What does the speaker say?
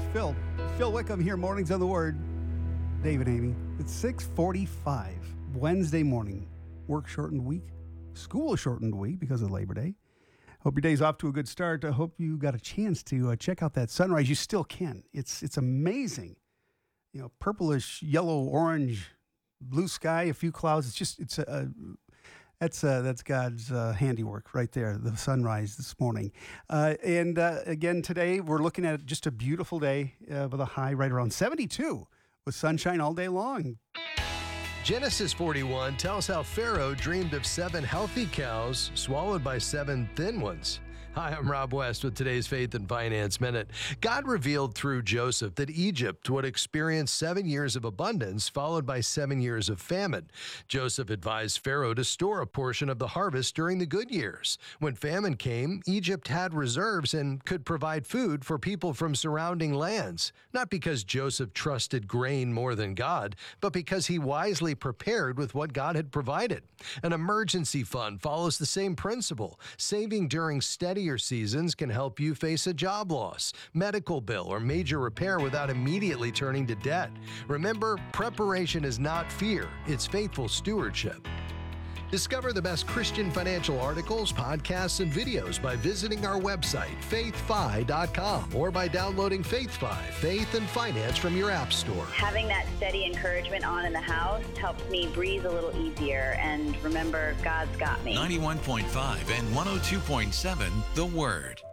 Phil. Phil Wickham here, Mornings on the Word. Dave and Amy. It's 6:45, Wednesday morning. Work shortened week, school shortened week because of Labor Day. Hope your day's off to a good start. I hope you got a chance to check out that sunrise. You still can. It's amazing. You know, purplish, yellow, orange, blue sky, a few clouds. That's God's handiwork right there, the sunrise this morning. And again, today we're looking at just a beautiful day with a high right around 72 with sunshine all day long. Genesis 41 tells how Pharaoh dreamed of 7 healthy cows swallowed by 7 thin ones. Hi, I'm Rob West with today's Faith and Finance Minute. God revealed through Joseph that Egypt would experience 7 years of abundance followed by 7 years of famine. Joseph advised Pharaoh to store a portion of the harvest during the good years. When famine came, Egypt had reserves and could provide food for people from surrounding lands, not because Joseph trusted grain more than God, but because he wisely prepared with what God had provided. An emergency fund follows the same principle. Saving during steadier seasons can help you face a job loss, medical bill, or major repair without immediately turning to debt. Remember, preparation is not fear, it's faithful stewardship. Discover the best Christian financial articles, podcasts, and videos by visiting our website, faithfi.com, or by downloading FaithFi, Faith and Finance from your app store. Having that steady encouragement on in the house helps me breathe a little easier and remember God's got me. 91.5 and 102.7 The Word.